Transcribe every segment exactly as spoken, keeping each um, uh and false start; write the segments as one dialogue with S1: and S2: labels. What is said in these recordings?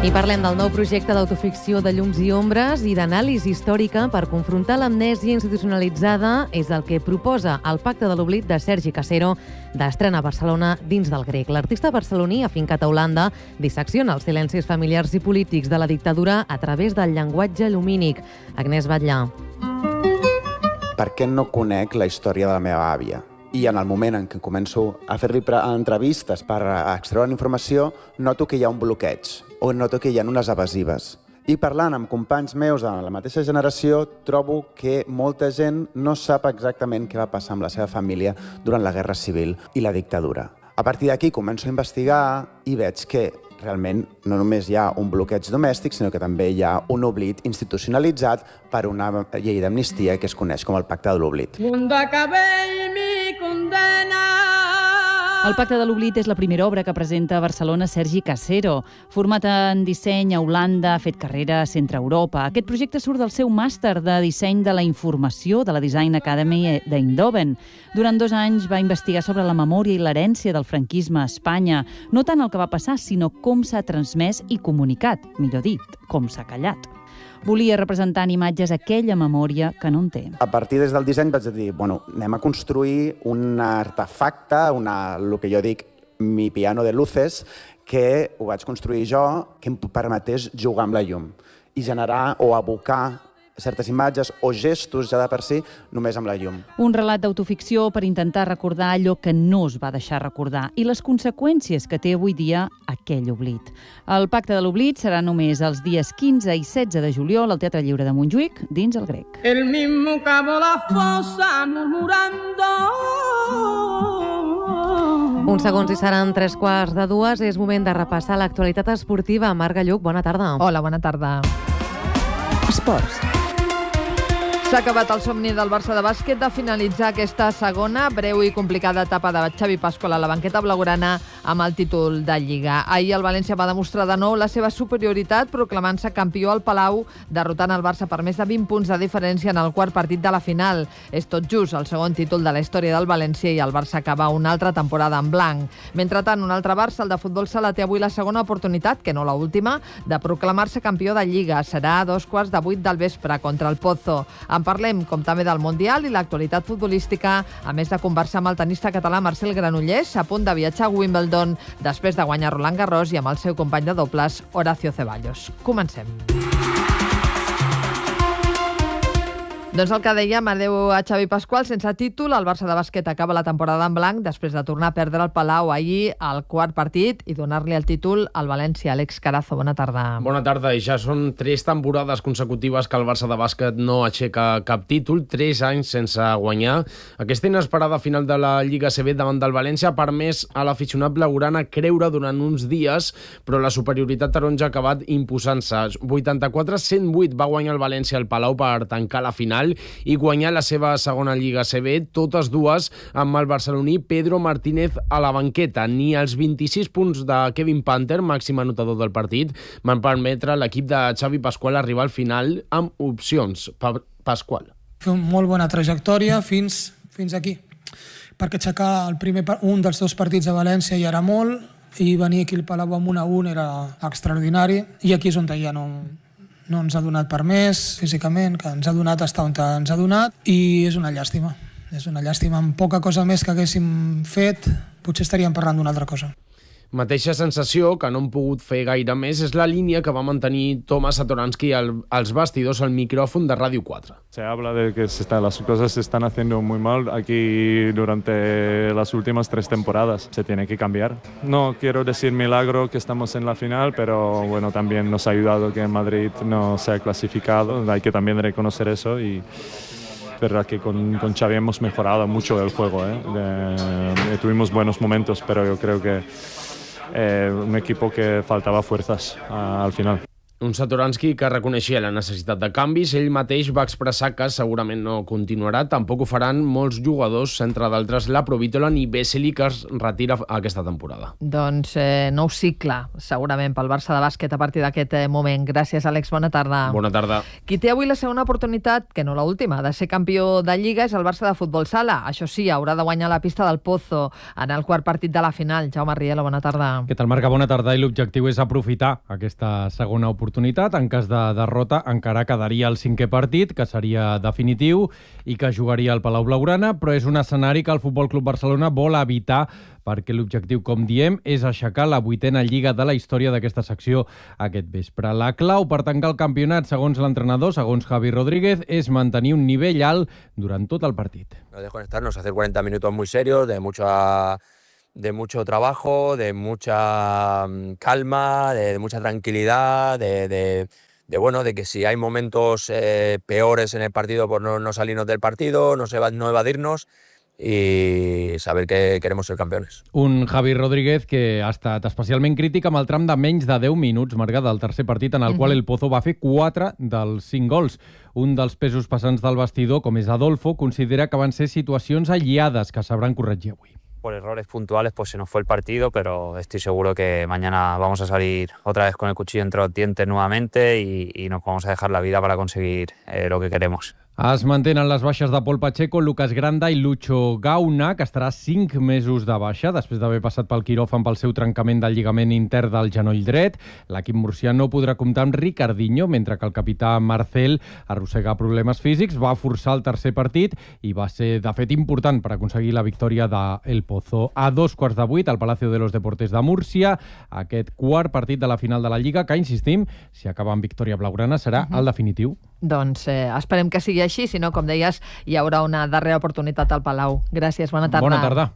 S1: I parlem del nou projecte d'autoficció de Llums i Ombres i d'anàlisi històrica per confrontar l'amnèsia institucionalitzada. És el que proposa el Pacte de l'Oblit de Sergi Casero, d'estrena a Barcelona dins del grec. L'artista barceloní, afincat a Holanda, dissecciona els silencis familiars i polítics de la dictadura a través del llenguatge lumínic. Agnès Batllà.
S2: Per què no conec la història de la meva àvia? I en el moment en què començo a fer-li entrevistes per extreure informació, noto que hi ha un bloqueig, o noto que hi ha unes evasives. I parlant amb companys meus de la mateixa generació, trobo que molta gent no sap exactament què va passar amb la seva família durant la Guerra Civil i la dictadura. A partir d'aquí començo a investigar i veig que realment no només hi ha un bloqueig domèstic, sinó que també hi ha un oblit institucionalitzat per una llei d'amnistia que es coneix com el Pacte de l'Oblit.
S3: El Pacte de l'Oblit és la primera obra que presenta a Barcelona Sergi Casero. Format en disseny a Holanda, ha fet carrera a Centre Europa. Aquest projecte surt del seu màster de disseny de la informació de la Design Academy d'Eindhoven. Durant dos anys va investigar sobre la memòria i l'herència del franquisme a Espanya. No tant el que va passar, sinó com s'ha transmès i comunicat, millor dit, com s'ha callat. Volia representar en imatges aquella memòria que no en té.
S2: A partir des del disseny vaig dir, bueno, anem a construir un artefacte, una, el que jo dic, mi piano de luces, que ho vaig construir jo, que em permetés jugar amb la llum i generar o abocar certes imatges o gestos ja de per si només amb la llum.
S3: Un relat d'autoficció per intentar recordar allò que no es va deixar recordar i les conseqüències que té avui dia aquell oblit. El Pacte de l'Oblit serà només els dies quinze i setze de juliol al Teatre Lliure de Montjuïc, dins el grec.
S4: El mismo cabo la fosa murmurando.
S1: Uns segons i seran tres quarts de dues. És moment de repassar l'actualitat esportiva. Marc Galluc, bona tarda.
S5: Hola, bona tarda.
S1: Esports.
S5: S'ha acabat el somni del Barça de bàsquet de finalitzar aquesta segona, breu i complicada etapa de Xavi Pasqual a la banqueta blaugrana amb el títol de Lliga. Ahir el València va demostrar de nou la seva superioritat proclamant-se campió al Palau, derrotant el Barça per més de vint punts de diferència en el quart partit de la final. És tot just el segon títol de la història del València i el Barça acaba una altra temporada en blanc. Mentrestant, un altre Barça, el de futbol sala, té avui la segona oportunitat, que no la última, de proclamar-se campió de Lliga. Serà a dos quarts de vuit del vespre contra el Pozo. En parlem, com també del Mundial i l'actualitat futbolística, a més de conversar amb el tenista català Marcel Granollers, a punt de viatjar a Wimbledon després de guanyar Roland Garros i amb el seu company de dobles, Horacio Ceballos. Comencem. Doncs el que dèiem, adeu a Xavi Pasqual, sense títol. El Barça de bàsquet acaba la temporada en blanc després de tornar a perdre el Palau ahir al quart partit i donar-li el títol al València. Àlex Carazo, bona tarda.
S6: Bona tarda, i ja són tres temporades consecutives que el Barça de bàsquet no aixeca cap títol, tres anys sense guanyar. Aquesta inesperada final de la Lliga A C B davant del València ha permès a l'aficionat blaugrana creure durant uns dies, però la superioritat taronja ha acabat imposant-se. vuitanta-quatre a cent vuit va guanyar el València al Palau per tancar la final i guanyar la seva segona Lliga A C B, totes dues amb el barceloní Pedro Martínez a la banqueta. Ni els vint-i-sis punts de Kevin Panther, màxim anotador del partit, van permetre a l'equip de Xavi Pasqual arribar al final amb opcions. Pa- Pasqual.
S7: Fer una molt bona trajectòria fins, fins aquí, perquè aixecar el primer, un dels dos partits a València ja era molt, i venir aquí al Palau amb un a un era extraordinari, i aquí és on ja no... no ens ha donat per més físicament, que ens ha donat estar on ens ha donat, i és una llàstima. És una llàstima. Amb poca cosa més que haguéssim fet, potser estaríem parlant d'una altra cosa.
S6: Mateixa sensació, que no han pogut fer gaire més, és la línia que va mantenir Tomas Satoransky al, als bastidors al micròfon de Ràdio quatre.
S8: Se habla de que se está, las cosas se están haciendo muy mal aquí durante las últimas tres temporadas. Se tiene que cambiar. No quiero decir milagro que estamos en la final, pero bueno, también nos ha ayudado que en Madrid no se ha clasificado. Hay que también reconocer eso y... Es verdad que con, con Xavi hemos mejorado mucho el juego, ¿eh? De, tuvimos buenos momentos, pero yo creo que eh, un equipo que faltaba fuerzas a, al final.
S6: Un Satoranski que reconeixia la necessitat de canvis. Ell mateix va expressar que segurament no continuarà. Tampoc ho faran molts jugadors, entre d'altres la Provítola ni Vesely, que es retira aquesta temporada.
S5: Doncs eh, nou cicle, segurament, pel Barça de bàsquet a partir d'aquest eh, moment. Gràcies, Àlex. Bona tarda.
S6: Bona tarda.
S5: Qui té avui la segona oportunitat, que no l'última, de ser campió de Lliga és el Barça de futbol sala. Això sí, haurà de guanyar la pista del Pozo en el quart partit de la final. Jaume Rielo, bona tarda.
S9: Què tal, Marca? Bona tarda. I l'objectiu és aprofitar aquesta segona oportunitat. En cas de derrota encara quedaria el cinquè partit, que seria definitiu i que jugaria al Palau Blaugrana, però és un escenari que el Futbol Club Barcelona vol evitar perquè l'objectiu, com diem, és aixecar la vuitena Lliga de la història d'aquesta secció aquest vespre. La clau per tancar el campionat, segons l'entrenador, segons Javi Rodríguez, és mantenir un nivell alt durant tot el partit.
S10: No desconectarnos, hacer cuarenta minutos muy serios, de mucha... de mucho trabajo, de mucha calma, de, de mucha tranquilidad, de, de, de bueno, de que si hay momentos eh, peores en el partido, pues no, no salirnos del partido, no, eva, no evadirnos i saber que queremos ser campeones.
S9: Un Javi Rodríguez que ha estat especialment crític amb el tram de menys de deu minuts, Marga, del tercer partit, en el uh-huh. qual el Pozo va fer quatre dels cinc gols. Un dels pesos passants del vestidor, com és Adolfo, considera que van ser situacions aïllades que sabran corregir avui.
S11: Por errores puntuales pues se nos fue el partido, pero estoy seguro que mañana vamos a salir otra vez con el cuchillo entre los dientes nuevamente y, y nos vamos a dejar la vida para conseguir eh, lo que queremos.
S9: Es mantenen les baixes de Pol Pacheco, Lucas Granda i Lucho Gauna, que estarà cinc mesos de baixa després d'haver passat pel quiròfan pel seu trencament del lligament intern del genoll dret. L'equip murcià no podrà comptar amb Ricardinho, mentre que el capità Marcel arrossega problemes físics, va forçar el tercer partit i va ser, de fet, important per aconseguir la victòria d'El Pozo. A dos quarts de vuit, al Palacio de los Deportes de Múrcia, aquest quart partit de la final de la Lliga, que, insistim, si acaba amb victòria blaugrana, serà uh-huh. el definitiu.
S5: Doncs eh, esperem que sigui així, si no, com deies, hi haurà una darrera oportunitat al Palau. Gràcies, bona tarda.
S9: Bona tarda.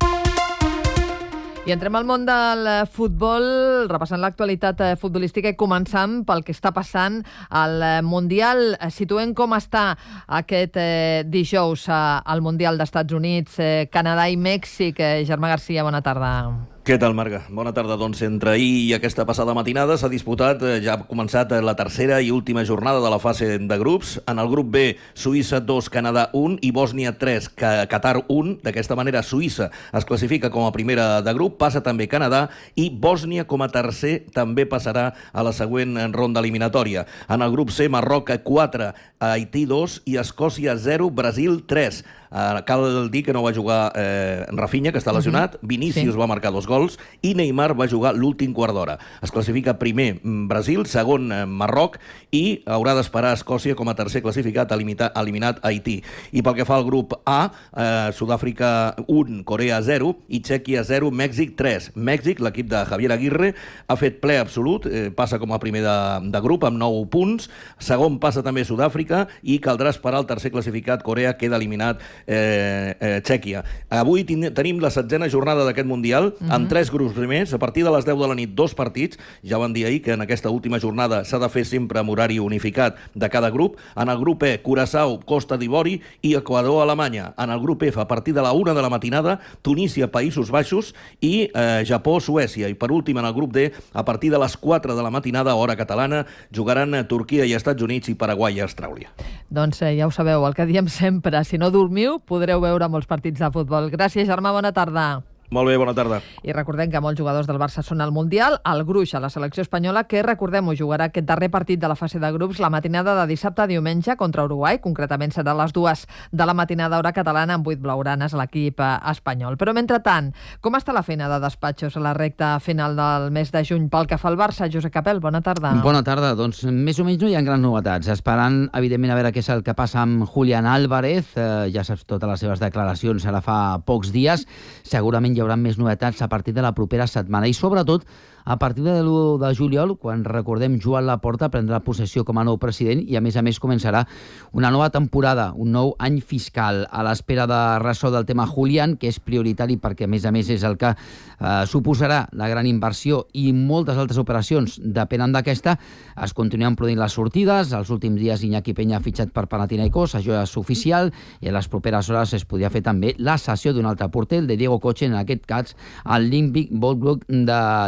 S5: I entrem al món del futbol, repassant l'actualitat futbolística i començant pel que està passant al Mundial. Situem com està aquest eh, dijous al Mundial d'Estats Units, eh, Canadà i Mèxic. Eh, Germà Garcia, bona tarda.
S12: Què tal, Marga? Bona tarda. Doncs entre ahir i aquesta passada matinada s'ha disputat, ja ha començat la tercera i última jornada de la fase de grups. En el grup B, Suïssa dos, Canadà un i Bòsnia tres, Qatar un. D'aquesta manera, Suïssa es classifica com a primera de grup, passa també Canadà i Bòsnia com a tercer també passarà a la següent ronda eliminatòria. En el grup C, Marroc quatre, Haití dos i Escòcia zero, Brasil tres. Uh, cal dir que no va jugar eh, Rafinha, que està lesionat, uh-huh. Vinícius sí. va marcar dos gols i Neymar va jugar l'últim quart d'hora. Es classifica primer Brasil, segon eh, Marroc i haurà d'esperar Escòcia com a tercer classificat, eliminat, eliminat Haití. I pel que fa al grup A, eh, Sud-àfrica un, Corea zero i Txèquia zero, Mèxic tres. Mèxic, l'equip de Javier Aguirre, ha fet ple absolut, eh, passa com a primer de, de grup amb nou punts, segon passa també Sud-àfrica i caldrà esperar el tercer classificat, Corea, queda eliminat Eh, eh, Txèquia. Avui tin- tenim la setzena jornada d'aquest Mundial, mm-hmm. amb tres grups primers. A partir de les deu de la nit, dos partits. Ja van dir ahir que en aquesta última jornada s'ha de fer sempre amb horari unificat de cada grup. En el grup E, Curaçao, Costa d'Ivori i Equador, Alemanya. En el grup F, a partir de la una de la matinada, Tunísia, Països Baixos i eh, Japó, Suècia. I per últim, en el grup D, a partir de les quatre de la matinada, hora catalana, jugaran Turquia i Estats Units i Paraguai i Austràlia.
S5: Doncs eh, ja ho sabeu, el que diem sempre, si no dormiu, podreu veure molts partits de futbol. Gràcies, Germà, bona tarda.
S12: Molt bé, bona tarda.
S5: I recordem que molts jugadors del Barça són al Mundial. El Gruix, a la selecció espanyola, que, recordem-ho, jugarà aquest darrer partit de la fase de grups la matinada de dissabte a diumenge contra Uruguai. Concretament serà a les dues de la matinada, hora catalana, amb vuit blaugranes a l'equip espanyol. Però, mentrestant, com està la feina de despatxos a la recta final del mes de juny pel que fa al Barça? Josep Capel, bona tarda.
S13: Bona tarda. Doncs més o menys no hi ha grans novetats. Esperant, evidentment, a veure què és el que passa amb Julián Álvarez. Eh, ja saps totes les seves declaracions ara fa pocs dies. Segurament hi haurà més novetats a partir de la propera setmana i, sobretot, a partir de l'u de juliol, quan, recordem, Joan Laporta prendrà possessió com a nou president i, a més a més, començarà una nova temporada, un nou any fiscal, a l'espera de ressò del tema Julián, que és prioritari perquè, a més a més, és el que eh, suposarà la gran inversió i moltes altres operacions depenen d'aquesta. Es continuen produint les sortides. Els últims dies Iñaki Peña ha fitxat per Panathinaikos, això és oficial, i a les properes hores es podria fer també la cessió d'un altre porter, el de Diego Kochen, en aquest cas, al Olympic Boldblok de Dinamarca.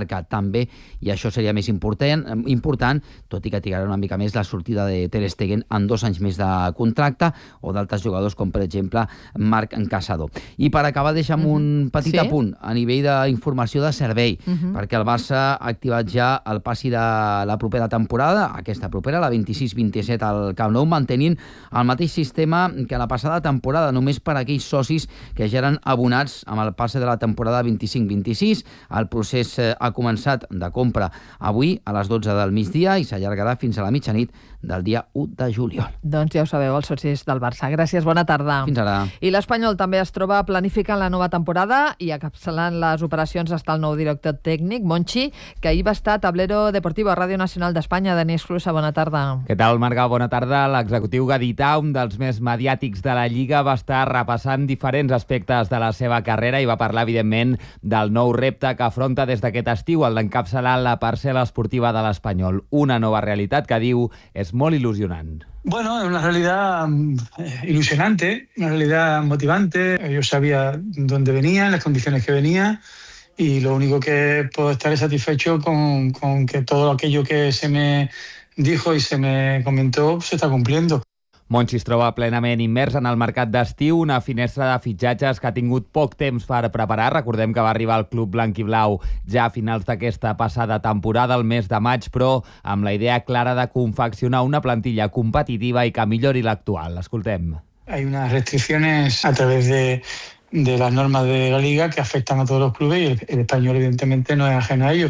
S13: Marca també, i això seria més important, important tot i que trigarà una mica més la sortida de Ter Stegen en dos anys més de contracte, o d'altres jugadors com, per exemple, Marc Casado. I per acabar, deixa'm uh-huh. un petit sí? apunt a nivell d'informació de servei, uh-huh. perquè el Barça ha activat ja el passi de la propera temporada, aquesta propera, la vint-i-sis vint-i-set al Camp Nou, mantenint el mateix sistema que la passada temporada, només per a aquells socis que ja eren abonats amb el passe de la temporada vint-i-cinc vint-i-sis. El procés ha començat de compra avui a les dotze del migdia i s'allargarà fins a la mitjanit del dia u de juliol.
S5: Doncs ja ho sabeu, els socis del Barça. Gràcies, bona tarda.
S13: Fins ara.
S5: I l'Espanyol també es troba planificant la nova temporada i encapçalant les operacions està el nou director tècnic, Monchi, que ahir va estar a Tablero Deportivo a Ràdio Nacional d'Espanya. Dani Esclusa, bona tarda.
S14: Què tal, Marga? Bona tarda. L'executiu gadità, un dels més mediàtics de la Lliga, va estar repassant diferents aspectes de la seva carrera i va parlar, evidentment, del nou repte que afronta des d'aquest estiu, el d'encapçalar la parcel·la esportiva de l'Espanyol. Una nova realitat que diu és molt il·lusionant.
S15: Bueno, es una realidad eh, ilusionante, una realidad motivante. Yo sabía dónde venía, las condiciones que venía, y lo único que puedo estar es satisfecho con, con que todo aquello que se me dijo y se me comentó se está cumpliendo.
S14: Monchi es troba plenament immers en el mercat d'estiu, una finestra de fitxatges que ha tingut poc temps per preparar. Recordem que va arribar al club blanc i blau ja a finals d'aquesta passada temporada, el mes de maig, però amb la idea clara de confeccionar una plantilla competitiva i que millori l'actual. Escoltem.
S15: Hay unas restricciones a través de, de las normas de la Liga que afectan a todos los clubes y el, el Español evidentemente no es ajeno a ello.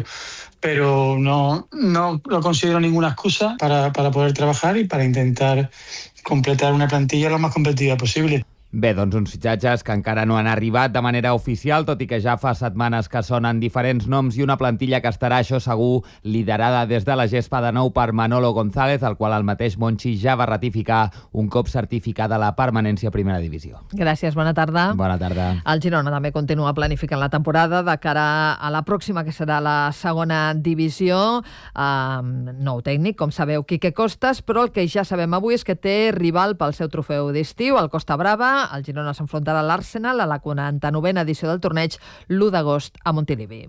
S15: Pero no, no lo considero ninguna excusa para, para poder trabajar y para intentar completar una plantilla lo más competitiva posible.
S14: Bé, doncs uns fitxatges que encara no han arribat de manera oficial, tot i que ja fa setmanes que sonen diferents noms, i una plantilla que estarà, això segur, liderada des de la gespa de nou per Manolo González, el qual el mateix Monchi ja va ratificar un cop certificada la permanència a Primera Divisió.
S5: Gràcies, bona tarda.
S14: Bona tarda.
S5: El Girona també continua planificant la temporada de cara a la pròxima, que serà la segona divisió. Um, nou tècnic, com sabeu, Quique Costas, però el que ja sabem avui és que té rival pel seu trofeu d'estiu, el Costa Brava. El Girona s'enfrontarà a l'Arsenal a la quaranta-novena edició del torneig l'u d'agost a Montilivi.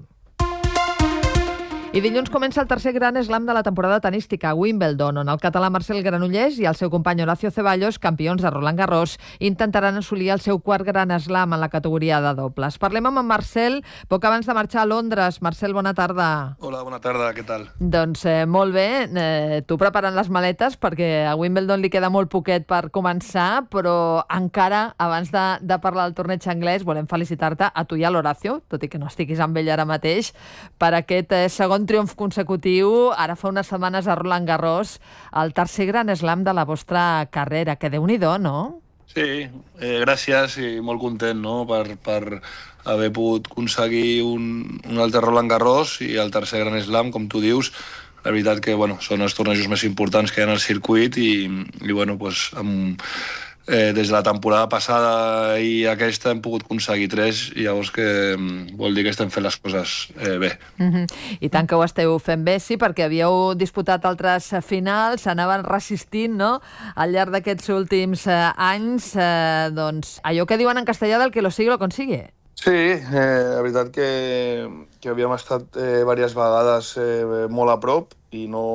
S5: I dilluns comença el tercer gran slam de la temporada tenística a Wimbledon, on el català Marcel Granollers i el seu company Horacio Ceballos, campions de Roland Garros, intentaran assolir el seu quart gran slam en la categoria de dobles. Parlem amb en Marcel poc abans de marxar a Londres. Marcel, bona tarda.
S16: Hola, bona tarda, què tal?
S5: Doncs eh, molt bé, eh, tu preparant les maletes perquè a Wimbledon li queda molt poquet per començar, però encara, abans de, de parlar del torneig anglès, volem felicitar-te a tu i a l'Horacio, tot i que no estiguis amb ell ara mateix, per aquest eh, segon triomf consecutiu, ara fa unes setmanes a Roland Garros, el tercer gran slam de la vostra carrera, que déu-n'hi-do, no?
S16: Sí, eh, gràcies i molt content, no?, per, per haver pogut aconseguir un, un altre Roland Garros i el tercer gran slam, com tu dius. La veritat que, bueno, són els tornejos més importants que hi ha al circuit i, i bueno, pues, amb... Eh, des de la temporada passada i aquesta hem pogut aconseguir tres, i llavors que vol dir que estem fent les coses eh, bé.
S5: Mm-hmm. I tant que ho esteu fent bé, sí, perquè havíeu disputat altres finals, s'anaven resistint, no?, al llarg d'aquests últims eh, anys, eh, doncs allò que diuen en castellà del que lo sigue lo consigue.
S16: Sí, eh, la veritat que, que havíem estat eh, diverses vegades eh, molt a prop i no,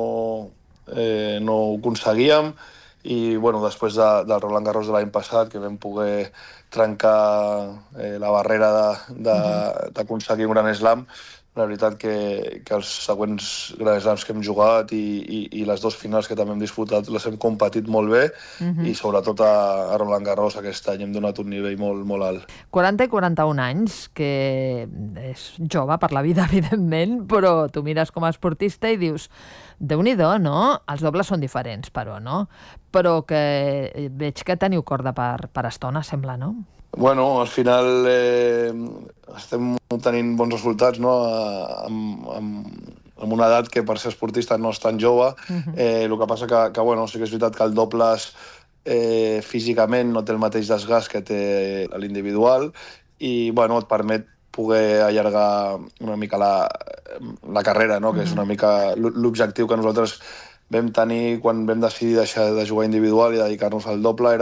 S16: eh, no ho aconseguíem. I bueno, després de, del Roland Garros de l'any passat, que vam poder trencar eh, la barrera d'aconseguir un gran slam, la veritat que, que els següents grans slams que hem jugat i, i, i les dues finals que també hem disputat les hem competit molt bé, uh-huh. i sobretot a, a Roland Garros aquest any hem donat un nivell molt, molt alt.
S5: quaranta i quaranta-un anys, que és jove per la vida, evidentment, però tu mires com a esportista i dius, déu-n'hi-do, no? Els dobles són diferents, però, no? Però que veig que teniu corda per, per estona, sembla, no?
S16: Bueno, al final eh, estem tenint bons resultats, no?, amb, amb, amb una edat que per ser esportista no és tan jove. Uh-huh. Eh, el que passa que, que bueno, sí que és veritat que el dobles eh, físicament no té el mateix desgast que té l'individual i bueno, et permet poder allargar una mica la, la carrera, no?, que uh-huh. és una mica l'objectiu que nosaltres vam tenir quan vam decidir deixar de jugar individual i dedicar-nos al doble, era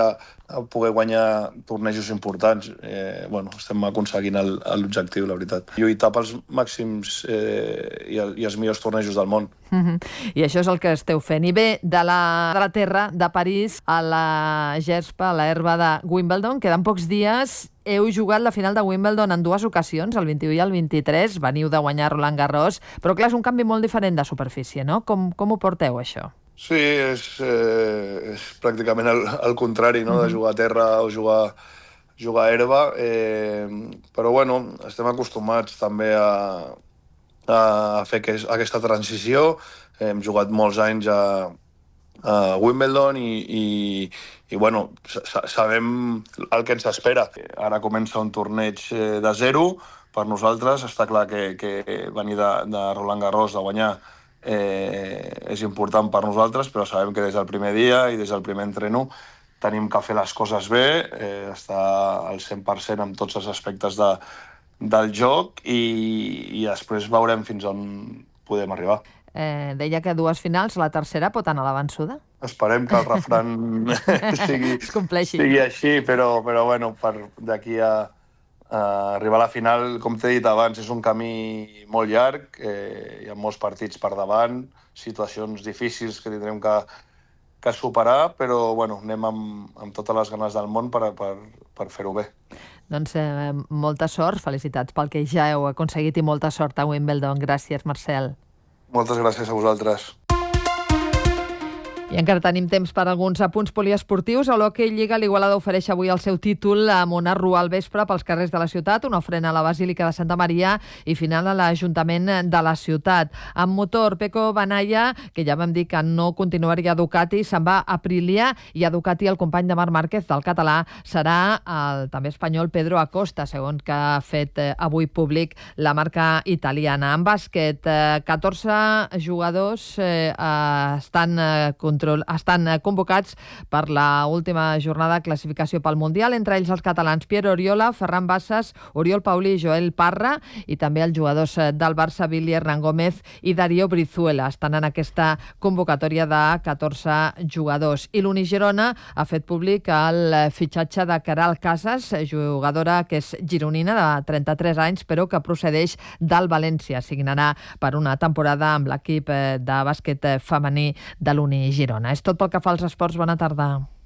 S16: a poder guanyar tornejos importants. Eh, bueno, estem aconseguint l'objectiu, la veritat. Lluitar pels màxims eh, i, i els millors tornejos del món.
S5: Uh-huh. I això és el que esteu fent. I bé, de la, de la terra, de París, a la gespa, a la herba de Wimbledon, queden pocs dies. Heu jugat la final de Wimbledon en dues ocasions, el vint-i-u i el vint-i-tres, veniu de guanyar Roland Garros, però clar, és un canvi molt diferent de superfície, no? Com, com ho porteu, això?
S16: Sí, és, eh, és pràcticament el, el contrari, no?, de jugar a terra o jugar, jugar a herba, eh, però bueno, estem acostumats també a, a fer que, aquesta transició. Hem jugat molts anys a, a Wimbledon i, i, i bueno, sabem el que ens espera. Ara comença un torneig de zero. Per nosaltres està clar que, que venir de, de Roland Garros, de guanyar, eh, és important per nosaltres, però sabem que des del primer dia i des del primer entreno tenim que fer les coses bé, eh, estar al cent per cent en tots els aspectes de, del joc i, i després veurem fins on podem arribar.
S5: Eh, deia que dues finals, la tercera pot anar a la vençuda?
S16: Esperem que el refran sigui, sigui així, però, però bueno, per d'aquí a Uh, arribar a la final, com t'he dit abans, és un camí molt llarg, eh, hi ha molts partits per davant, situacions difícils que tindrem que, que superar, però bueno, anem amb, amb totes les ganes del món per, per, per fer-ho bé.
S5: Doncs eh, molta sort, felicitats pel que ja heu aconseguit i molta sort a Wimbledon. Gràcies, Marcel.
S16: Moltes gràcies a vosaltres.
S5: I encara tenim temps per alguns apunts poliesportius. A l'Hockey Lliga, l'Igualada ofereix avui el seu títol amb una rua al vespre pels carrers de la ciutat, una ofrena a la Basílica de Santa Maria i final a l'Ajuntament de la ciutat. En motor, Pecco Bagnaia, que ja vam dir que no continuaria a Ducati, se'n va a Aprilia, i a Ducati el company de Marc Márquez del català serà el també espanyol Pedro Acosta, segons que ha fet eh, avui públic la marca italiana. En bàsquet, eh, catorze jugadors eh, estan eh, estan convocats per la última jornada de classificació pel Mundial, entre ells els catalans Pierre Oriola, Ferran Bassas, Oriol Paulí i Joel Parra, i també els jugadors del Barça, Billy Hernán Gómez i Darío Brizuela. Estan en aquesta convocatòria de catorze jugadors. I l'Uni Girona ha fet públic el fitxatge de Caral Casas, jugadora que és gironina de trenta-tres anys, però que procedeix del València. Signarà per una temporada amb l'equip de bàsquet femení de l'Uni Girona. És tot pel que fa als esports. Bona tarda.